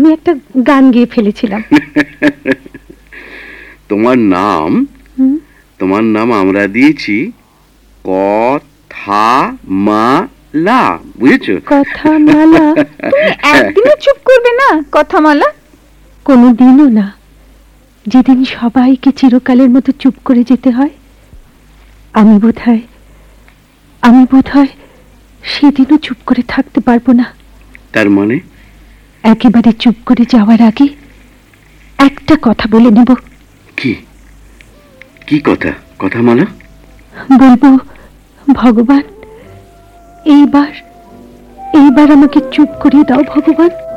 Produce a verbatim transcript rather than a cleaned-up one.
আমি একটা গান গেয়ে ফেলেছিলাম। তোমার নাম তোমার নাম আমরা দিয়েছি কথামালা, বুঝেছো? কথামালা। তুমি একদিনও চুপ করবে না কথামালা? কোনোদিনও না। যেদিন সবাইকে চিরকালের মতো চুপ করে যেতে হয়, আমি বোধহয় আমি বোধহয় সেদিনও চুপ করে থাকতে পারবো না। তার মানে? একেবারে চুপ করে যাওয়ার আগে একটা কথা বলে নেব। কি কি কথা কথামালা? বলবো, ভগবান, এইবার এইবার আমাকে চুপ করিয়ে দাও ভগবান।